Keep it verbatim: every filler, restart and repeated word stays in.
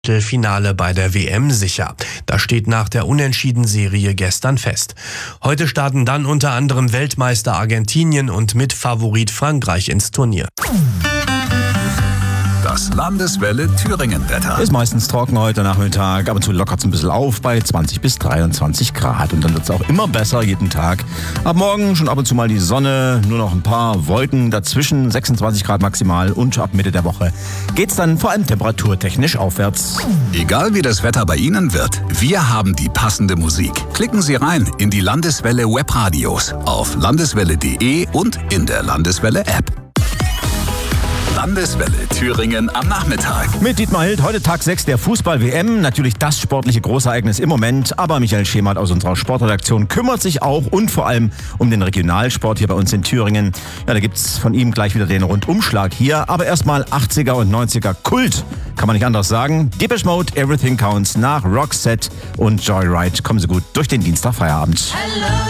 Finale bei der W M sicher. Das steht nach der Unentschieden-Serie gestern fest. Heute starten dann unter anderem Weltmeister Argentinien und Mitfavorit Frankreich ins Turnier. Das Landeswelle Thüringen-Wetter. Ist meistens trocken heute Nachmittag, ab und zu lockert es ein bisschen auf bei zwanzig bis dreiundzwanzig Grad. Und dann wird es auch immer besser jeden Tag. Ab morgen schon ab und zu mal die Sonne, nur noch ein paar Wolken dazwischen, sechsundzwanzig Grad maximal. Und ab Mitte der Woche geht's dann vor allem temperaturtechnisch aufwärts. Egal wie das Wetter bei Ihnen wird, wir haben die passende Musik. Klicken Sie rein in die Landeswelle Webradios auf landeswelle punkt de und in der Landeswelle App. Landeswelle Thüringen am Nachmittag. Mit Dietmar Hild, heute Tag sechs der Fußball-W M. Natürlich das sportliche Großereignis im Moment. Aber Michael Schemert aus unserer Sportredaktion kümmert sich auch und vor allem um den Regionalsport hier bei uns in Thüringen. Ja, da gibt's von ihm gleich wieder den Rundumschlag hier. Aber erstmal achtziger und neunziger Kult. Kann man nicht anders sagen. Depeche Mode, Everything Counts nach Roxette und Joyride. Kommen Sie gut durch den Dienstagfeierabend. Hello.